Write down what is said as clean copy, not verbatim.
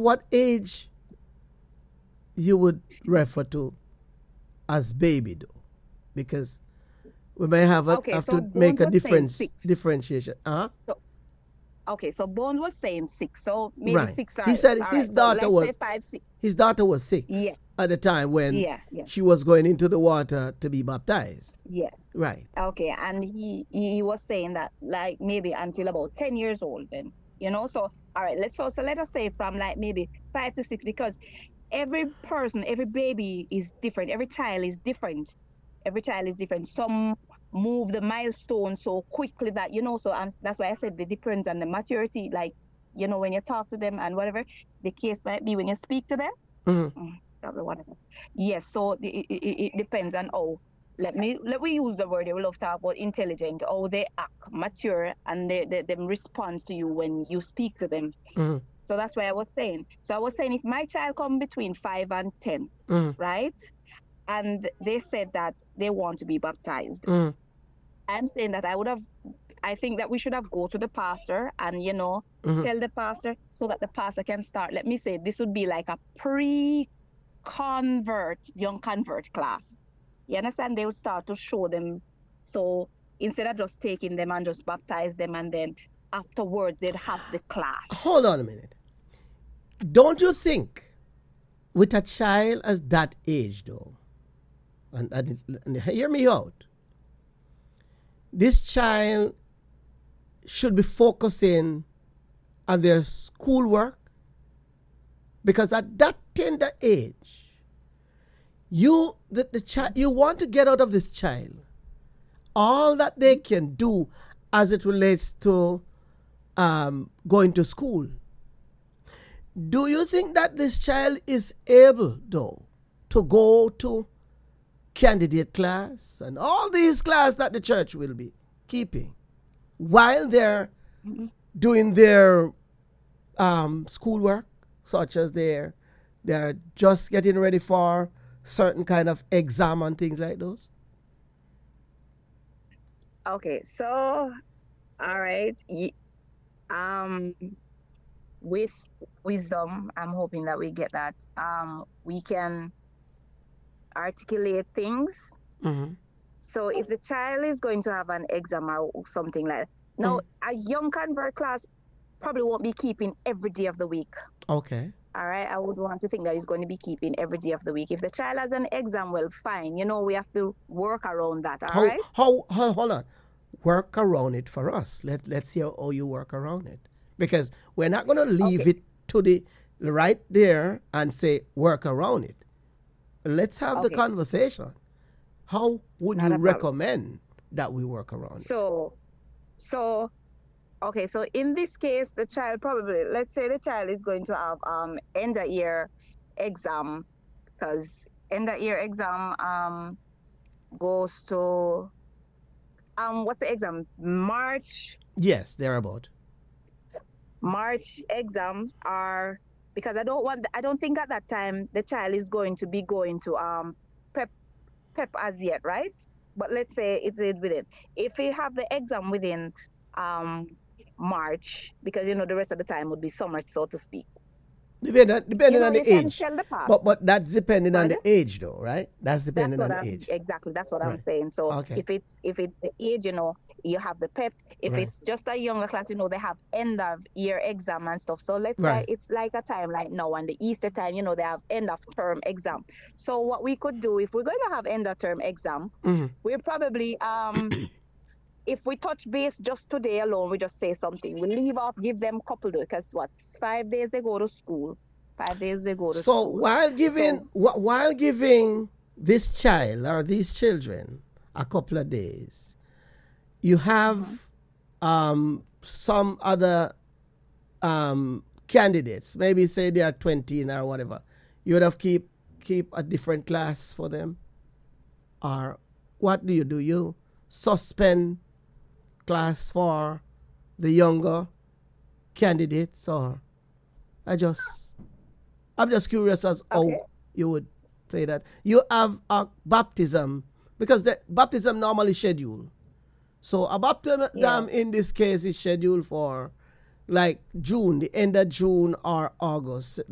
what age you would refer to as baby though? Because we may have Okay, have so to make Bones a was saying six. differentiation. So okay, so Bones was saying six. So maybe Right. six He are said all right. So let's say five, six. his daughter was 6 Yes, at the time when yes, yes, she was going into the water to be baptized. yes. Right. Okay, and he was saying that like maybe until about 10 years old then, so all right, so let us say from like maybe 5 to 6, because every person, every baby is different, every child is different. Every child is different. Some move the milestone so quickly that, so that's why I said it depends on the maturity, like, when you talk to them and whatever the case might be when you speak to them. Mm-hmm. Probably whatever. Yes, so it depends on how. Let me use the word. They will love to talk about intelligent, how they act, mature, and they respond to you when you speak to them. Mm-hmm. So that's why I was saying. So I was saying if my child come between 5 and 10, Mm-hmm. right, and they said that they want to be baptized, Mm-hmm. I'm saying that I think that we should have go to the pastor and Mm-hmm. tell the pastor so that the pastor can start. Let me say this would be like a pre-convert, young convert class. You understand? They would start to show them. So instead of just taking them and just baptize them and then afterwards they'd have the class. Hold on a minute. Don't you think with a child as that age though, and hear me out, this child should be focusing on their schoolwork? Because at that tender age, you want to get out of this child all that they can do as it relates to going to school. Do you think that this child is able, though, to go to candidate class and all these classes that the church will be keeping while they're doing their schoolwork, such as they're just getting ready for certain kind of exam and things like those? Okay, so all right. With wisdom, I'm hoping that we get that. We can articulate things. Mm-hmm. So if the child is going to have an exam or something like that, now a young convert class probably won't be keeping every day of the week. Okay. All right, I would want to think that he's going to be keeping every day of the week. If the child has an exam, well, fine. We have to work around that. All right. How hold on. Work around it for us. Let's see how you work around it. Because we're not going to leave it to the right there and say work around it. Let's have the conversation. How would you recommend that we work around it? So okay, so in this case, the child probably, let's say the child is going to have end of year exam, because end of year exam goes to what's the exam? March. Yes, thereabout. March exam are, because I don't think at that time the child is going to be going to PEP as yet, right? But let's say it's within. If we have the exam within March, because the rest of the time would be summer, so to speak. Depending on the age. But that's depending on the age though, right? That's depending on the age. Exactly, that's what I'm saying. So if it's the age, you have the PEP. If it's just a younger class, they have end of year exam and stuff. So let's say it's like a time like now and the Easter time, they have end of term exam. So what we could do, if we're going to have end of term exam, we're probably if we touch base just today alone, we just say something. We leave off, give them a couple, because 5 days they go to school. 5 days they go to school. So while giving this child or these children a couple of days, you have some other candidates. Maybe say they are 20 or whatever. You would have keep a different class for them, or what do? You suspend class for the younger candidates, or I'm just curious as how you would play that. You have a baptism, because the baptism normally scheduled. So a baptism in this case is scheduled for like June, the end of June or August.